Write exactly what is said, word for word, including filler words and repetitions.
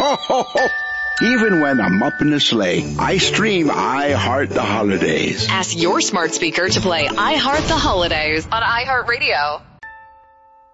ho, ho, ho. Even when I'm up in the sleigh, I stream I Heart the Holidays. Ask your smart speaker to play I Heart the Holidays on iHeartRadio.